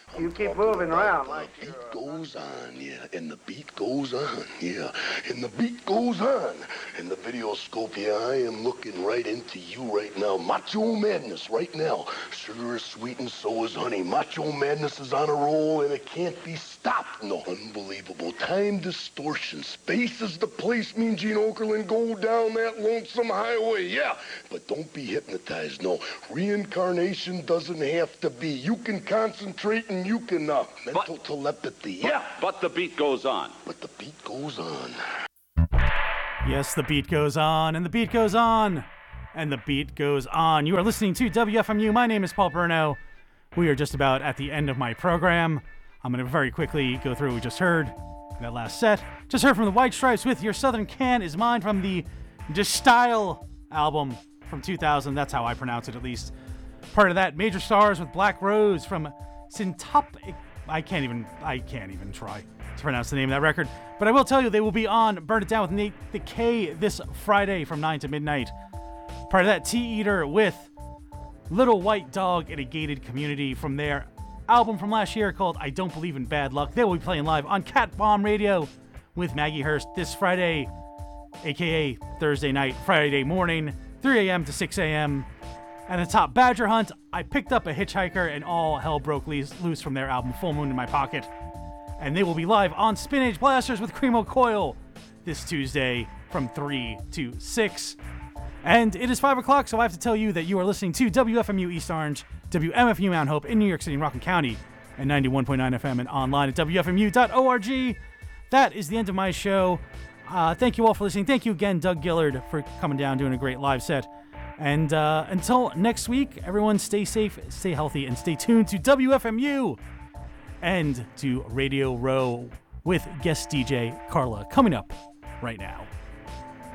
You keep moving around like the beat goes on, yeah, and the beat goes on, yeah, and the beat goes on. In the Videoscope, yeah, I am looking right into you right now. Macho Madness right now. Sugar is sweet and so is honey. Macho Madness is on a roll and it can't be stopped. No, unbelievable. Time distortion. Space is the place, Mean Gene Okerlund. Go down that lonesome highway, yeah. But don't be hypnotized, no. Reincarnation doesn't have to be. You can concentrate and you can, mental telepathy, yeah. But the beat goes on. But the beat goes on. Yes, the beat goes on, and the beat goes on, and the beat goes on. You are listening to WFMU. My name is Paul Bruno. We are just about at the end of my program. I'm going to very quickly go through what we just heard in that last set. Just heard from the White Stripes with Your Southern Can Is Mine from the De Style album from 2000. That's how I pronounce it, at least. Part of that, Major Stars with Black Rose from Syntop. I can't even try to pronounce the name of that record. But I will tell you, they will be on Burn It Down with Nate the K this Friday from 9 to midnight. Part of that, T-Eater with Little White Dog in a Gated Community from their album from last year called I Don't Believe in Bad Luck. They will be playing live on Cat Bomb Radio with Maggie Hurst this Friday, aka Thursday night, Friday morning, 3 a.m. to 6 a.m. And the top, Badger Hunt. I picked up a hitchhiker and all hell broke loose from their album Full Moon in My Pocket. And they will be live on Spin Age Blasters with Cremo Coil this Tuesday from 3 to 6. And it is 5 o'clock, so I have to tell you that you are listening to WFMU East Orange, WMFU Mount Hope in New York City and Rockland County, and 91.9 FM and online at WFMU.org. That is the end of my show. Thank you all for listening. Thank you again, Doug Gillard, for coming down, doing a great live set. And until next week, everyone stay safe, stay healthy, and stay tuned to WFMU and to Radio Row with guest DJ Carla coming up right now.